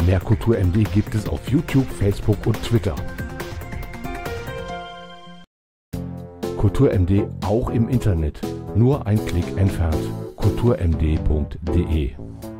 Mehr Kultur MD gibt es auf YouTube, Facebook und Twitter. Kultur MD auch im Internet. Nur ein Klick entfernt. kulturmd.de